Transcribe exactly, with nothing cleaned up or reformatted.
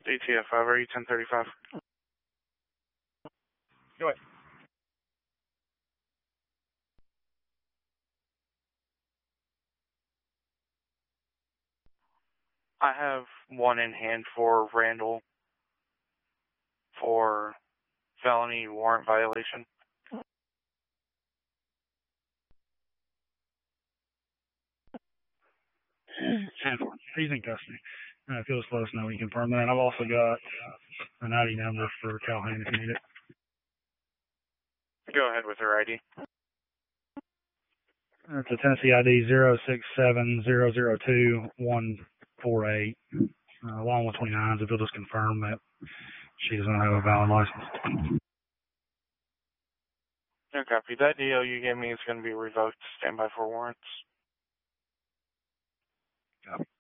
D T F five, are you ten thirty-five? Go ahead. I have one in hand for Randall for felony warrant violation. ten four. He's in custody. Uh, if you'll just let us know when you confirm that. I've also got an I D number for Calhoun if you need it. Go ahead with her I D. It's a Tennessee I D zero six seven zero zero two one four eight, uh, along with twenty-nines, if you'll just confirm that she doesn't have a valid license. No copy. That D O you gave me is going to be revoked. Stand by for warrants. Copy.